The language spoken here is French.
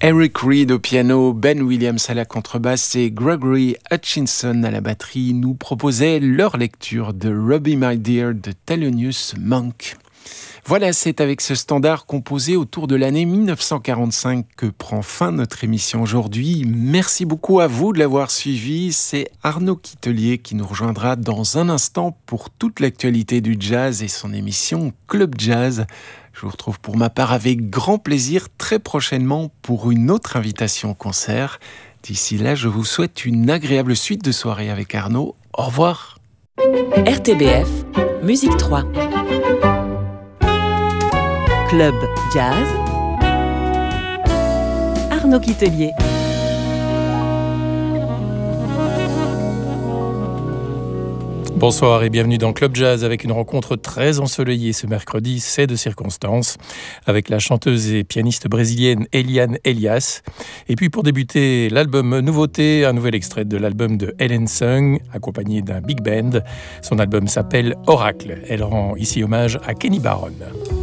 Eric Reed au piano, Ben Williams à la contrebasse et Gregory Hutchinson à la batterie nous proposaient leur lecture de Robbie My Dear de Thelonious Monk. Voilà, c'est avec ce standard composé autour de l'année 1945 que prend fin notre émission aujourd'hui. Merci beaucoup à vous de l'avoir suivi. C'est Arnaud Quitelier qui nous rejoindra dans un instant pour toute l'actualité du jazz et son émission Club Jazz. Je vous retrouve pour ma part avec grand plaisir très prochainement pour une autre invitation au concert. D'ici là, je vous souhaite une agréable suite de soirée avec Arnaud. Au revoir. RTBF, Musique 3. Club Jazz, Arnaud Quitelier. Bonsoir et bienvenue dans Club Jazz avec une rencontre très ensoleillée ce mercredi, c'est de circonstance, avec la chanteuse et pianiste brésilienne Eliane Elias. Et puis pour débuter, l'album Nouveauté, un nouvel extrait de l'album de Helen Sung, accompagné d'un big band. Son album s'appelle Oracle. Elle rend ici hommage à Kenny Barron.